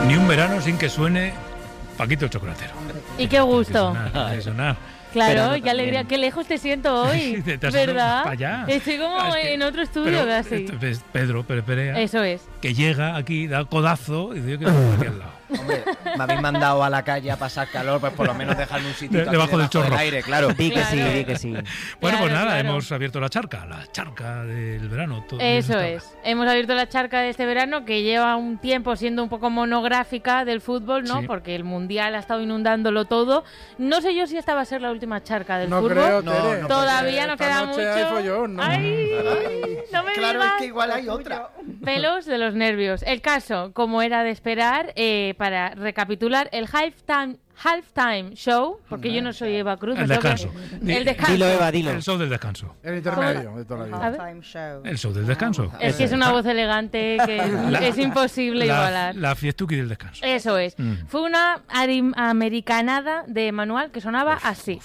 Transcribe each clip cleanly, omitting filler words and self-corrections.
Ni un verano sin que suene Paquito el Chocolatero. Y qué gusto. Hay que sonar. Claro, qué alegría, qué lejos te siento hoy, Te has ¿verdad? ido para allá. Estoy como en otro estudio casi. Pedro Pérez Perea, Eso es. que llega aquí, da codazo y dice yo que estoy aquí al lado. Hombre, me habéis mandado a la calle a pasar calor, pues por lo menos dejarme un sitio Debajo del chorro. aire, claro. Di que sí, Claro. di que sí. Bueno, Claro, pues nada, claro. hemos abierto la charca del verano. Eso es. Hemos abierto la charca de este verano que lleva un tiempo siendo un poco monográfica del fútbol, ¿no? Sí. Porque el Mundial ha estado inundándolo todo. No sé yo si esta va a ser la última charca del No fútbol. creo, No, Tere. no Todavía nos Esta queda noche mucho. hay follón, ¿no? Ay, no me Claro, digas. es que igual hay otra. Pelos de los nervios. El caso, como era de esperar, para recapitular, el halftime show, porque yo no soy Eva Cruz. El me tengo que- descanso. El descanso. Dilo, Eva, dilo. El show del descanso. El intermedio de toda la A vida. ver. El show del descanso. Es que es una voz elegante que es imposible igualar. La fiestuki del descanso. Eso es. Fue una americanada de manual que sonaba así.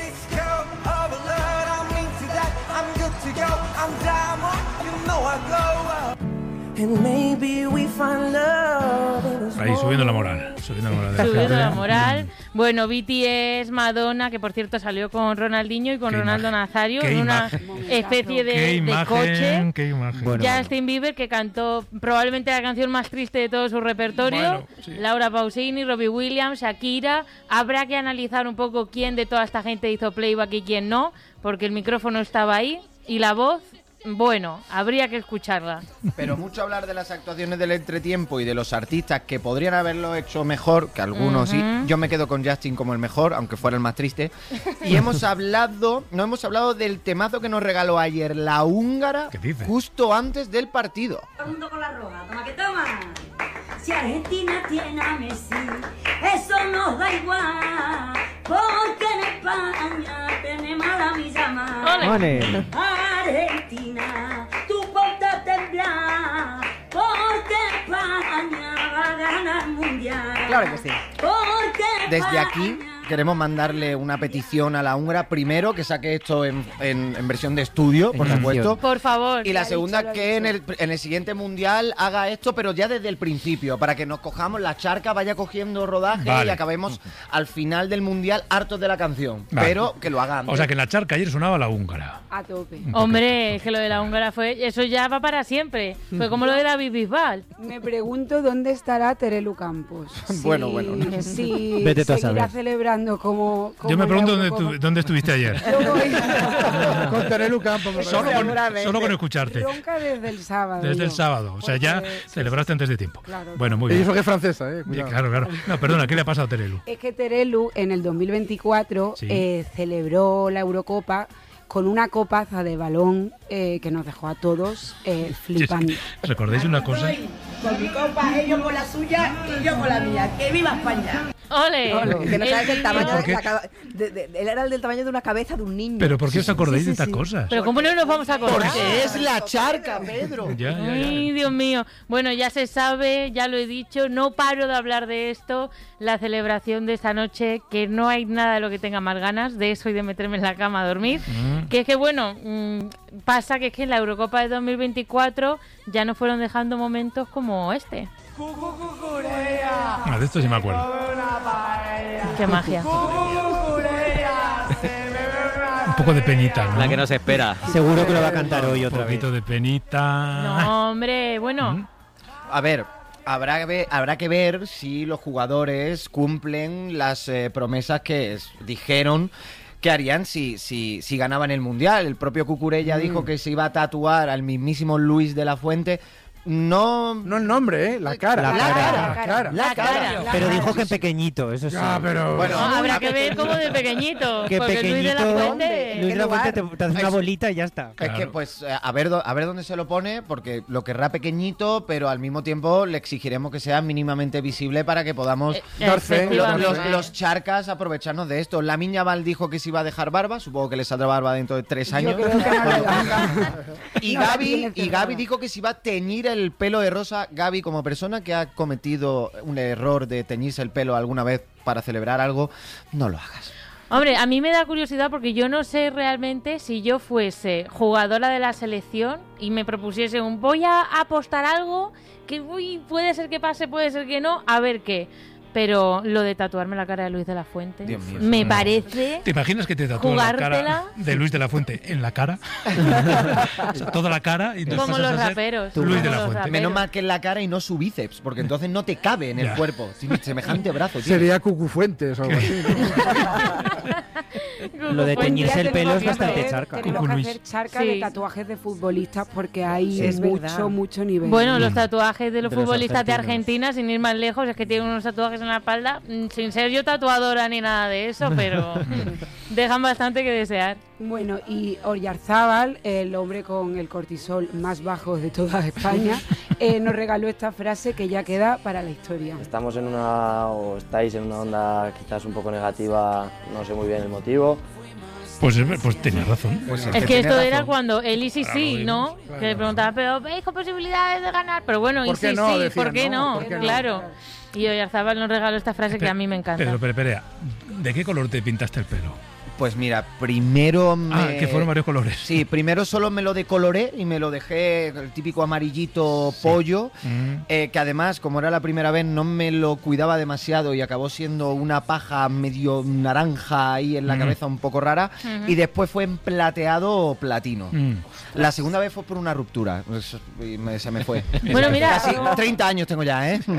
Ahí, subiendo la moral. Subiendo la moral. de la Subiendo gente. la moral. Bueno, BTS, Madonna, que por cierto salió con Ronaldinho y con Qué Ronaldo imagen. Nazario Qué en una imagen. especie Qué de imagen, coche. qué imagen. Bueno. Justin Bieber, que cantó probablemente la canción más triste de todo su repertorio. Bueno, sí. Laura Pausini, Robbie Williams, Shakira. Habrá que analizar un poco quién de toda esta gente hizo playback y quién no, porque el micrófono estaba ahí y la voz, bueno, habría que escucharla. Pero mucho hablar de las actuaciones del entretiempo y de los artistas que podrían haberlo hecho mejor, que algunos sí. Yo me quedo con Justin como el mejor, aunque fuera el más triste. Y no hemos hablado del temazo que nos regaló ayer la húngara ¿Qué dices? justo antes del partido. Todo el mundo con la roja, toma que toma. Si Argentina tiene a Messi, eso nos da igual, porque en España tenemos a la Millama. Ole. Argentina, tú ponte a temblar, porque España va a ganar el mundial. Claro que sí. Porque Desde aquí España- queremos mandarle una petición a la húngara. Primero, que saque esto en versión de estudio, por En supuesto. Por favor. Y la segunda, que en el siguiente mundial haga esto, pero ya desde el principio, para que nos cojamos la charca, vaya cogiendo rodaje Vale. y acabemos al final del mundial hartos de la canción. Vale. Pero que lo haga antes. O sea que en la charca ayer sonaba la húngara. A tope. Hombre, es que lo de la húngara fue... Eso ya va para siempre. Fue como lo de David Bisbal. Me pregunto dónde estará Terelu Campos. Bueno. Si Vete tú a seguirá saber. celebrando como Yo me en la pregunto Eurocopa. dónde estuviste ayer. Yo voy Con Terelu Campos. me Solo parece. con escucharte. bronca desde el sábado. Desde el yo. sábado. O sea, ya Porque- celebraste antes de tiempo. Claro, Bueno, muy Y bien. eso que es francesa, cuidado. Claro. No, perdona, ¿qué le ha pasado a Terelu? Es que Terelu en el 2024 Sí. celebró la Eurocopa con una copaza de balón que nos dejó a todos flipando. ¿Recordáis una cosa? Con mi copa, ellos con la suya y yo con la mía. ¡Que viva España! ¡Ole! Que no sabes el tamaño ¿Por qué? él era del tamaño de una cabeza de un niño. ¿Pero por qué os acordáis de estas cosas? Pero ¿cómo no nos vamos a acordar? Porque es la charca, Pedro. Ya. Ay, Dios mío. Bueno, ya se sabe, ya lo he dicho, no paro de hablar de esto, la celebración de esta noche, que no hay nada de lo que tenga más ganas de eso y de meterme en la cama a dormir. Que es que, bueno, pasa que es que en la Eurocopa de 2024 ya nos fueron dejando momentos como este. Ah, de esto sí me acuerdo. ¡Qué magia! Un poco de penita, ¿no? La que nos espera. Seguro que lo va a cantar hoy otra Un vez. poquito de penita. No, hombre, bueno... A ver, habrá que ver si los jugadores cumplen las promesas que dijeron que harían si ganaban el Mundial. El propio Cucurella dijo que se iba a tatuar al mismísimo Luis de la Fuente. No el nombre, la cara. La cara. Pero dijo que pequeñito, eso sí. Ya, pero... Bueno, No, habrá que ver como de pequeñito. Que porque Luis de la pequeñito. Fuente... Luis de la Fuente te hace una bolita y ya está. Es que, pues, a ver dónde se lo pone, porque lo querrá pequeñito, pero al mismo tiempo le exigiremos que sea mínimamente visible para que podamos Dar fe. efectivamente. los charcas aprovecharnos de esto. La Miña Val dijo que se iba a dejar barba, supongo que le saldrá barba dentro de 3 años. Yo creo que no le Y No la Gaby, tiene y cerrada. Gaby dijo que se iba a teñir el pelo de rosa. Gaby, como persona que ha cometido un error de teñirse el pelo alguna vez para celebrar algo, no lo hagas. Hombre, a mí me da curiosidad porque yo no sé realmente si yo fuese jugadora de la selección y me propusiese voy a apostar algo que puede ser que pase, puede ser que no, a ver qué. Pero lo de tatuarme la cara de Luis de la Fuente Dios mío, me no. parece... ¿Te imaginas que te tatúan la cara jugártela? de Luis de la Fuente en la cara? O sea, toda la cara y entonces Como pasas los a ser raperos. Luis de como la los Fuente. raperos. Menos mal que en la cara y no su bíceps, porque entonces no te cabe en el Ya. cuerpo. Tiene semejante brazo, tío. Sería Cucufuentes o algo así. Lo de teñirse el pelo es bastante hacer, charca. tenemos que Luis. hacer charca Sí. de tatuajes de futbolistas porque hay Sí, es verdad. mucho nivel. Bueno, los tatuajes de los De los futbolistas de argentinos. Argentina, sin ir más lejos, es que tienen unos tatuajes en la espalda, sin ser yo tatuadora ni nada de eso, pero dejan bastante que desear. Bueno, y Oyarzábal, el hombre con el cortisol más bajo de toda España, nos regaló esta frase que ya queda para la historia. Estamos en o estáis en una onda quizás un poco negativa, no sé muy bien el motivo. Pues tenías razón. Pues Es que tiene esto era razón. cuando él y sí, ¿no? Claro. Que le preguntaba, pero ¿veis con posibilidades de ganar? Pero bueno, y ¿Por qué sí, no? sí, Decían, ¿por qué ¿no? no? ¿Por qué no? Claro. Y Oyarzábal nos regaló esta frase que a mí me encanta. Pero, espera, ¿de qué color te pintaste el pelo? Pues mira, primero Que fueron varios colores. Sí, primero solo me lo decoloré y me lo dejé el típico amarillito pollo, que además, como era la primera vez, no me lo cuidaba demasiado y acabó siendo una paja medio naranja ahí en la cabeza un poco rara, y después fue en plateado platino. La segunda vez fue por una ruptura, se me fue. Bueno, mira, Casi 30 años tengo ya, ¿eh?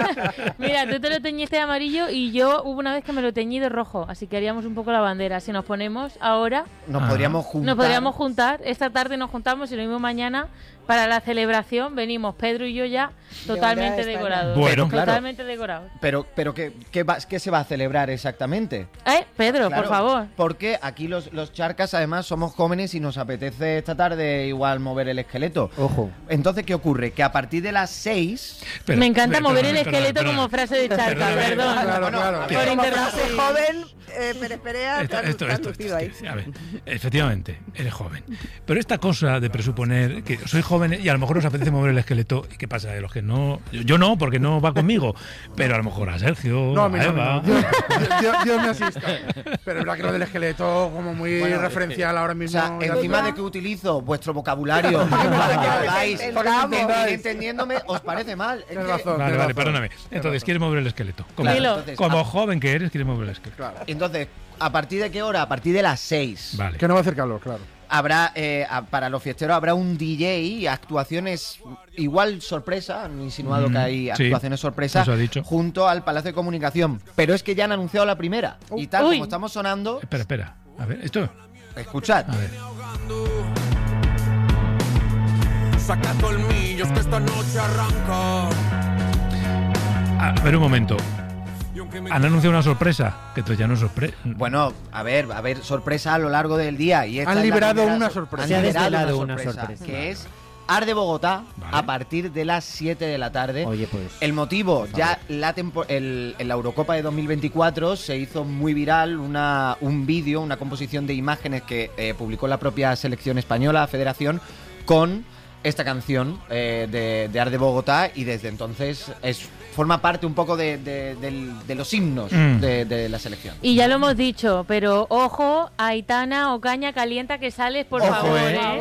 mira, tú te lo teñiste de amarillo y yo hubo una vez que me lo teñí de rojo, así que haríamos un poco la bandera. Si nos ponemos ahora, Nos podríamos juntar. nos podríamos juntar. Esta tarde nos juntamos y lo mismo mañana para la celebración. Venimos Pedro y yo ya totalmente bandera de España. decorados. Bueno, claro. Totalmente decorados. Pero ¿qué se va a celebrar exactamente? Pedro, Claro, por favor. Porque aquí los charcas además somos jóvenes y nos apetece esta tarde igual mover el esqueleto. Ojo. Entonces, ¿qué ocurre? Que a partir de las 6... Espera, Me encanta espera, mover el perdóname, esqueleto perdóname. como frase de charca, Perdóname. perdón. Claro, claro. Por Como interrumpir. frase joven, Pérez Perea, Esto, te has lucido ahí. a ver, efectivamente, eres joven. Pero esta cosa de presuponer que soy joven y a lo mejor os apetece mover el esqueleto, ¿y qué pasa? De los que no. Yo no, porque no va conmigo. Pero a lo mejor a Sergio, No, a a mí no, Eva. no. Dios me asista. Pero es verdad que lo del esqueleto como muy Bueno, referencial ahora O mismo. sea, ya encima está. de que utilizo vuestro vocabulario para que podáis entendamos. ir entendiéndome, ¿os parece mal? Es Tienes que- razón. Vale, tienes vale, razón. perdóname. Entonces, ¿quieres mover el esqueleto? Como, Claro, Dilo. entonces, como a- joven que eres, quieres mover el esqueleto. Claro. entonces, ¿a partir de qué hora? A partir de las 6. Vale. Que no va a hacer calor, claro. Habrá, para los fiesteros habrá un DJ, actuaciones igual sorpresa, han insinuado que hay sí, actuaciones sorpresa eso ha dicho. junto al Palacio de Comunicación. Pero es que ya han anunciado la primera. Y tal Uy. como estamos sonando, Espera. A ver, esto. escuchad. A ver. Saca colmillos que esta noche arranca. A ver un momento. Han anunciado una sorpresa, que esto ya no es sorpresa. Bueno, a ver, sorpresa a lo largo del día. Y esta Han es la liberado primera una sor- sorpresa. han Se ha liberado desvelado una sorpresa. que es Arde Bogotá Vale. a partir de las 7 de la tarde. Oye, pues. El motivo, ya en la Eurocopa de 2024 se hizo muy viral un vídeo, una composición de imágenes que publicó la propia selección española, Federación, con esta canción de Arde Bogotá, y desde entonces forma parte un poco de los himnos de la selección. Y ya lo hemos dicho, pero ojo, Aitana, Ocaña, calienta que sales, por Ojo, favor, ¿eh? ¿eh?